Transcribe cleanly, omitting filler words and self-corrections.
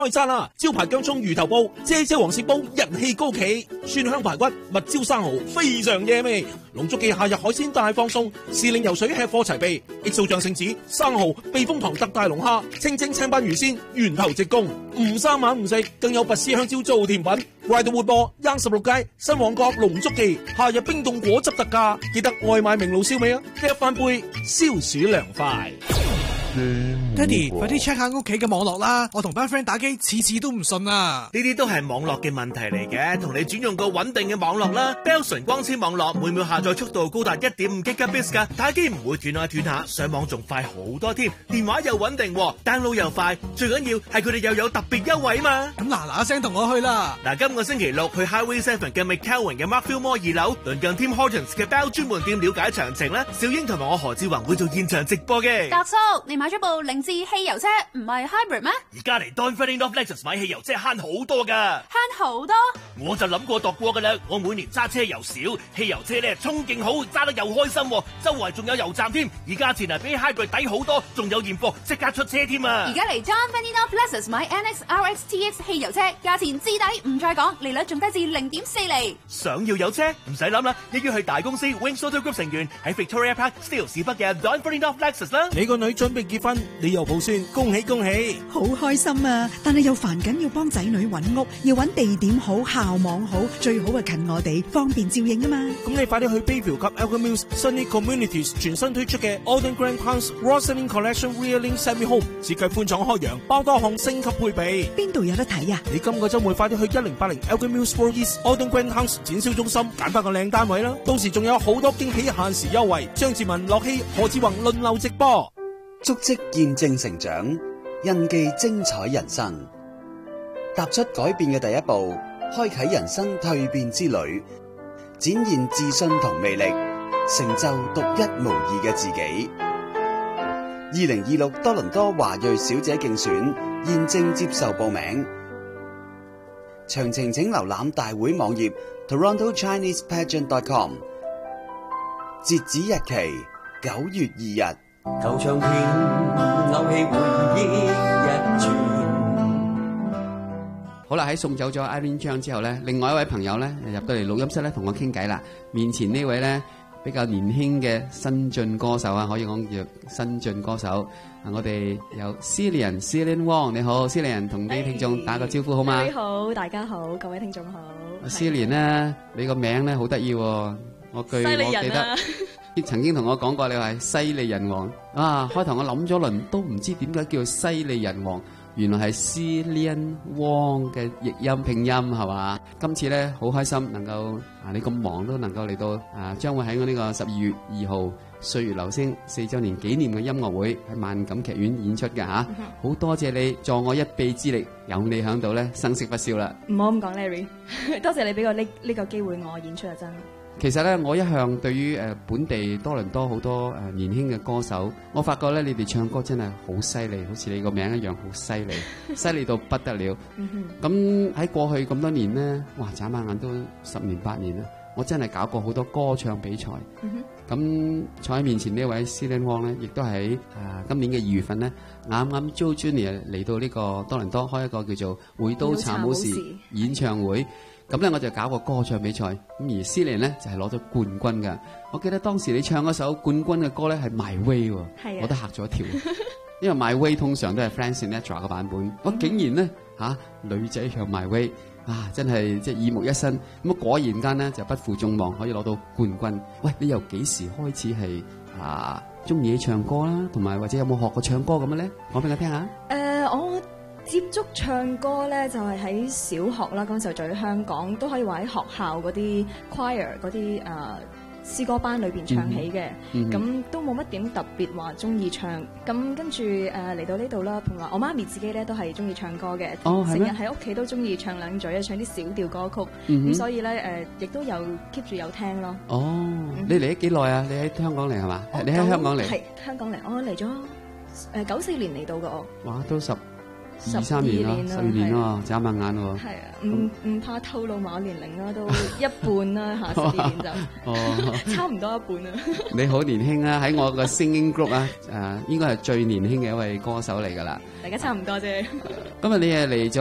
開餐啦！招牌薑蔥魚頭煲、姐姐黃鱔煲人氣高企，蒜香排骨、蜜椒生蠔非常惹味。龍竹記夏日海鮮大放送，時令游水吃貨齊備，XO醬聖子、生蠔、避風塘特大龍蝦、清蒸青斑魚鮮，源頭直供，唔生猛唔食，更有拔絲香蕉做甜品。快到活播，16街新旺角龍竹記夏日冰凍果汁特價，記得外賣明爐燒味啊！一翻杯消暑涼快。 爹哋，快啲 check 下屋企嘅網絡啦！我同班 friend 打機，次次都唔順啊！ 呢啲都係網絡嘅問題嚟嘅，同你轉用個穩定嘅網絡啦。Bell 純光纖網絡每秒下載速度高達 1.5 Gbps 噶，打機唔會斷下斷下，上網仲快好多添。電話又穩定，download 又快，最緊要係佢哋又有特別優惠嘛！ 咁嗱聲同我去啦！ 嗱，今個星期六去 Highway 7嘅 McKelvin 嘅 Markfield Mall 2樓，鄰近 Tim Hortons 嘅 Bell 專門店了解詳情啦。小英同埋我何志宏會做現場直播嘅。 達叔，你買咗部凌志汽油車唔係 hybrid 咩？ 而家嚟 Donford North Lexus 買汽油車慳好多噶， 慳好多。 我就諗過度過噶啦，我每年揸車又少，汽油車咧衝勁好，揸得又開心，周圍仲有油站添，而價錢比 hybrid 抵好多，仲有現貨即刻出車添啊！ 而家嚟 Donford North Lexus 買 NX RX TX 汽油車，價錢至抵唔再講，利率仲低至 0.4 厘。 想要有車唔使諗啦，一於去大公司 Wings Auto Group 成員喺 Victoria Park Steele 市北嘅 Donford North Lexus 啦。 你個女準備結婚，你又抱孫，恭喜恭喜！ 好開心啊！但係又煩緊要幫仔女揾屋，要揾地點好、校網好，最好係近我哋，方便照應啊嘛！ 咁你快啲去 Bayview 及 Elgin Mills Sunny Communities 全新推出嘅 Alden Grand House Roslyn Collection Reeling Semi Home 設計寬敞開揚，包多項升級配備。 邊度有得睇啊？ 你今個週末快啲去1080 Elgin Mills Road East Alden Grand House 展銷中心揀翻個靚單位啦！到時仲有好多驚喜限時優惠。張志文、樂希、何志宏輪流直播， 足跡見證成長，印記精彩人生。踏出改變嘅第一步，開啟人生蛻變之旅，展現自信同魅力，成就獨一無二嘅自己。2026多倫多華裔小姐競選現正接受報名，詳情請瀏覽大會網頁 TorontoChinesePageant.com。截止日期9月2日。 舊唱片勾起回憶一轉。 好啦，喺送走咗 Irene Chang 之後咧，另外一位朋友咧入到嚟錄音室咧，同我傾偈啦。面前呢位咧比較年輕嘅新晉歌手啊，可以講叫新晉歌手。我哋有 Celine Wong， 你好 Celine， 同啲聽眾打個招呼好嗎？ 你好，大家好，各位聽眾好。 Celine 咧，你個名咧好得意喎，我記得。曾經同我講過，你話係犀利人王啊！開頭我諗咗輪，都唔知點解叫犀利人王，原來係 Celine Wong 嘅譯音拼音係嘛？今次咧好開心能夠你咁忙都能夠嚟到將會喺我呢個12月2號歲月流星4週年紀念嘅音樂會喺萬錦劇院演出嘅嚇，好多謝你助我一臂之力，有你喺度咧生色不少啦。 唔好咁講 Larry， 多謝你俾個呢個機會我演出啊真。 其實咧，我一向對於本地多倫多好多年輕嘅歌手，我發覺咧，你哋唱歌真係好犀利，好似你個名一樣好犀利，犀利到不得了。咁喺過去咁多年咧，哇，眨下眼都10年8年啦，我真係搞過好多歌唱比賽。咁坐喺面前呢位 Celine Wong 咧，亦都喺今年嘅2月份咧，啱啱 Joe Junior 嚟到呢個多倫多開一個叫做回到查姆士演唱會。咁咧我就搞個歌唱比賽，咁而 Celine 咧就係攞咗冠軍㗎。我記得當時你唱嗰首冠軍嘅歌咧係 My Way 喎，我都嚇咗一跳，因為 My Way 通常都係 Frank Sinatra 嘅版本，我竟然咧女仔唱 My Way，真係即係耳目一新。咁果然間咧就不負眾望，可以攞到冠軍。喂，你由幾時開始係中意唱歌啦？同埋或者有冇學過唱歌咁嘅咧？講俾我聽下。 我接觸唱歌咧就係喺小學啦，嗰陣時候在香港都可以話喺學校嗰啲 choir 嗰啲詩歌班裏邊唱起嘅，咁都冇乜點特別話中意唱。咁跟住嚟到呢度啦，同埋我媽咪自己咧都係中意唱歌嘅，成日喺屋企都中意唱兩嘴啊，唱啲小調歌曲。咁所以咧亦都有 keep 住有聽咯。 你嚟咗幾耐啊？你喺香港嚟係嘛？你喺香港嚟？ 係香港嚟，我嚟咗94年嚟到嘅我。 哇，都十 23年咯，12年咯，眨下眼喎。 係啊，唔怕透露埋年齡啦，都一半啦嚇，12年就差唔多一半啦。 你好年輕啊！喺我個 singing group 啊，應該係最年輕嘅一位歌手嚟㗎啦。 大家差唔多啫。 今日你係嚟咗